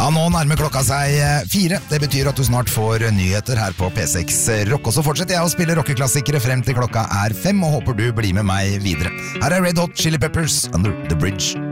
nå nærmer klokka seg 4. Det betyr at du snart får nyheter her på P6 Rock. Og så fortsetter jeg å spille rockeklassikere frem til klokka 5, og håper du blir med meg videre. Her Red Hot Chili Peppers, Under the Bridge.